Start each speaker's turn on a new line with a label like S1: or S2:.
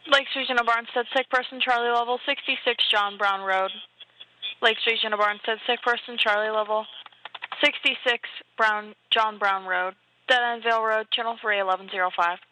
S1: Lakes Region of Barnstead, sick person, Charlie level 66, John Brown Road. Lakes Region of Barnstead, sick person, Charlie level 66, John Brown Road. Dead End Vale Road, channel 3, 1105.